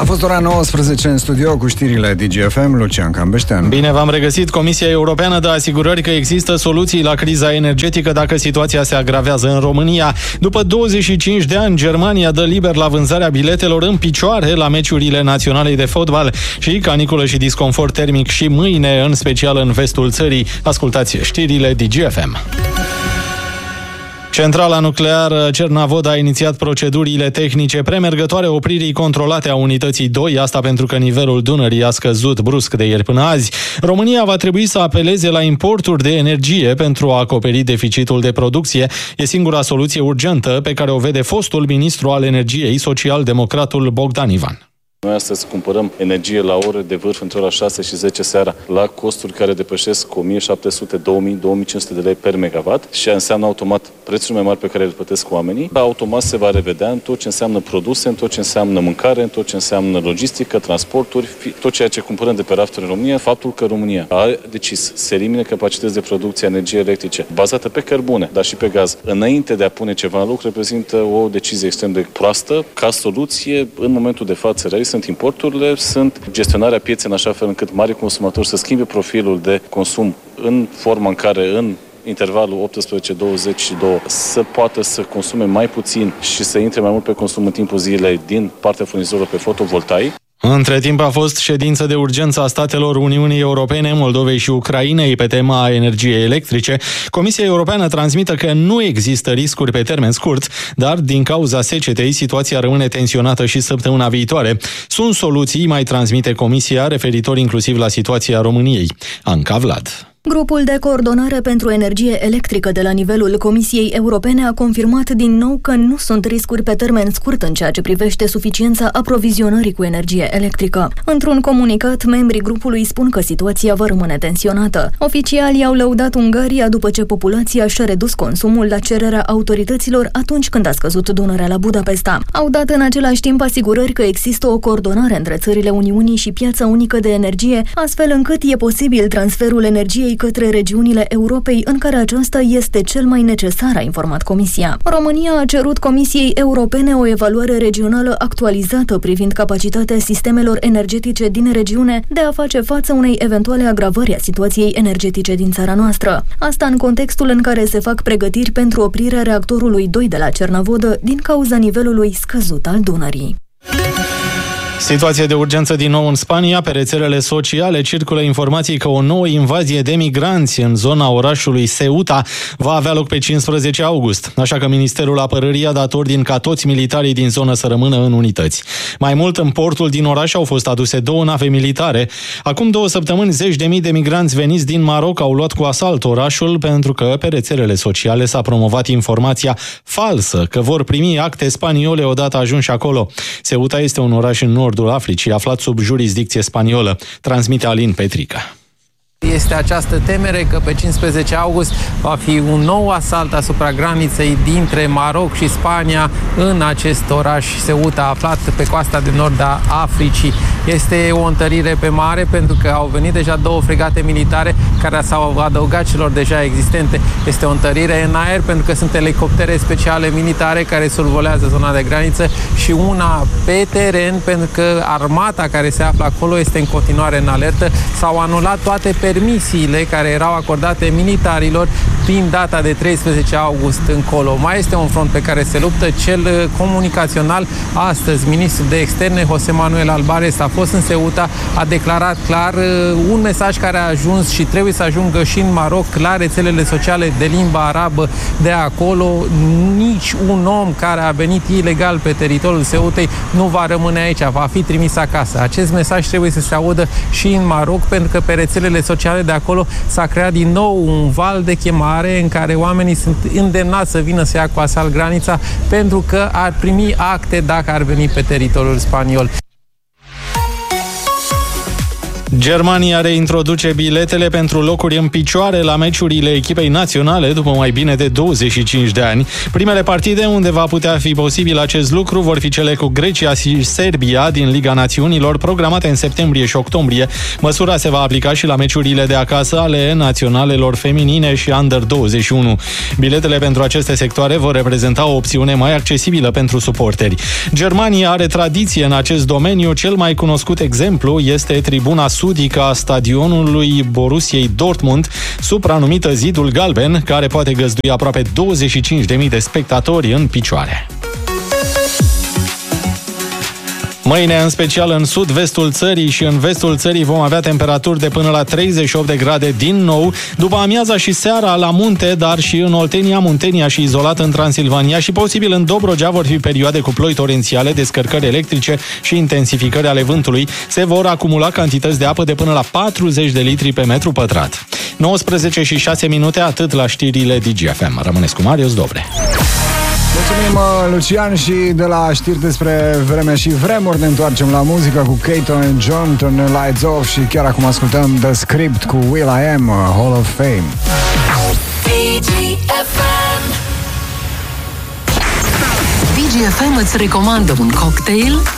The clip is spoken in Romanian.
fost ora 19 în studio cu știrile DGFM, Lucian Cambeștean. Bine v-am regăsit. Comisia Europeană dă asigurări că există soluții la criza energetică dacă situația se agravează în România. După 25 de ani, Germania dă liber la vânzarea biletelor în picioare la meciurile naționale de fotbal și caniculă și disconfort termic și mâine, în special în vestul țării. Ascultați știrile DGFM. Centrala nucleară Cernavodă a inițiat procedurile tehnice premergătoare opririi controlate a unității 2, asta pentru că nivelul Dunării a scăzut brusc de ieri până azi. România va trebui să apeleze la importuri de energie pentru a acoperi deficitul de producție. E singura soluție urgentă pe care o vede fostul ministru al energiei, social-democratul Bogdan Ivan. Noi astăzi cumpărăm energie la ore de vârf între ora 6 și 10 seara la costuri care depășesc 1700, 2000, 2500 de lei per megawatt și înseamnă automat prețuri mai mari pe care le plătesc oamenii. Automat se va revedea în tot ce înseamnă produse, în tot ce înseamnă mâncare, în tot ce înseamnă logistică, transporturi, tot ceea ce cumpărăm de pe rafturi în România. Faptul că România a decis să elimine capacități de producție a energiei electrice bazată pe cărbune, dar și pe gaz, înainte de a pune ceva în lucru, reprezintă o decizie extrem de proastă. Ca soluție, în momentul de față, sunt importurile, sunt gestionarea pieței în așa fel încât mari consumatori să schimbe profilul de consum în forma în care în intervalul 18-22 să poată să consume mai puțin și să intre mai mult pe consum în timpul zilei din partea furnizorilor pe fotovoltaic. Între timp a fost ședință de urgență a statelor Uniunii Europene, Moldovei și Ucrainei pe tema energiei electrice. Comisia Europeană transmite că nu există riscuri pe termen scurt, dar din cauza secetei situația rămâne tensionată și săptămâna viitoare. Sunt soluții, mai transmite Comisia, referitor inclusiv la situația României. Anca Vlad. Grupul de coordonare pentru energie electrică de la nivelul Comisiei Europene a confirmat din nou că nu sunt riscuri pe termen scurt în ceea ce privește suficiența aprovizionării cu energie electrică. Într-un comunicat, membrii grupului spun că situația va rămâne tensionată. Oficialii au lăudat Ungaria după ce populația și-a redus consumul la cererea autorităților atunci când a scăzut Dunărea la Budapesta. Au dat în același timp asigurări că există o coordonare între țările Uniunii și piața unică de energie, astfel încât e posibil transferul energiei către regiunile Europei în care aceasta este cel mai necesar, a informat Comisia. România a cerut Comisiei Europene o evaluare regională actualizată privind capacitatea sistemelor energetice din regiune de a face față unei eventuale agravări a situației energetice din țara noastră. Asta în contextul în care se fac pregătiri pentru oprirea reactorului 2 de la Cernavodă din cauza nivelului scăzut al Dunării. Situație de urgență din nou în Spania. Pe rețelele sociale circulă informații că o nouă invazie de migranți în zona orașului Ceuta va avea loc pe 15 august. Așa că Ministerul Apărării a dat ordin ca toți militarii din zonă să rămână în unități. Mai mult, în portul din oraș au fost aduse 2 nave militare. Acum 2 săptămâni, 10.000 de migranți veniți din Maroc au luat cu asalt orașul pentru că pe rețelele sociale s-a promovat informația falsă că vor primi acte spaniole odată ajunși acolo. Ceuta este un oraș în nordul Africii, aflat sub jurisdicție spaniolă. Transmite Alin Petrica. Este această temere că pe 15 august va fi un nou asalt asupra graniței dintre Maroc și Spania în acest oraș Ceuta, aflat pe coasta de nord a Africii. Este o întărire pe mare pentru că au venit deja 2 fregate militare care s-au adăugat celor deja existente. Este o întărire în aer pentru că sunt elicoptere speciale militare care survolează zona de graniță și una pe teren pentru că armata care se află acolo este în continuare în alertă. S-au anulat toate permisiile care erau acordate militarilor din data de 13 august încolo. Mai este un front pe care se luptă, cel comunicațional. Astăzi, ministrul de externe, José Manuel Álvarez, a fost în Ceuta, a declarat clar un mesaj care a ajuns și trebuie să ajungă și în Maroc, la rețelele sociale de limba arabă de acolo. Nici un om care a venit ilegal pe teritoriul Ceutei nu va rămâne aici, va fi trimis acasă. Acest mesaj trebuie să se audă și în Maroc, pentru că pe rețelele sociale de acolo s-a creat din nou un val de chemare în care oamenii sunt îndemnați să vină să ia cu asalt granița pentru că ar primi acte dacă ar veni pe teritoriul spaniol. Germania reintroduce biletele pentru locuri în picioare la meciurile echipei naționale după mai bine de 25 de ani. Primele partide unde va putea fi posibil acest lucru vor fi cele cu Grecia și Serbia din Liga Națiunilor, programate în septembrie și octombrie. Măsura se va aplica și la meciurile de acasă ale naționalelor feminine și Under-21. Biletele pentru aceste sectoare vor reprezenta o opțiune mai accesibilă pentru suporteri. Germania are tradiție în acest domeniu. Cel mai cunoscut exemplu este tribuna sudică a stadionului Borussiei Dortmund, supranumită Zidul Galben, care poate găzdui aproape 25.000 de spectatori în picioare. Mâine, în special în sud-vestul țării și în vestul țării, vom avea temperaturi de până la 38 de grade din nou. După amiaza și seara la munte, dar și în Oltenia, Muntenia și izolat în Transilvania și posibil în Dobrogea vor fi perioade cu ploi torențiale, descărcări electrice și intensificări ale vântului. Se vor acumula cantități de apă de până la 40 de litri pe metru pătrat. 19 și 6 minute, atât la știrile DGFM. Rămâneți cu Marius Dobre. Mulțumim, Lucian, și de la știri despre vreme și vremuri ne întoarcem la muzică cu Keaton and John, Turn the Lights Off, și chiar acum ascultăm The Script cu Will I Am, Hall of Fame. DGFM îți recomandă un cocktail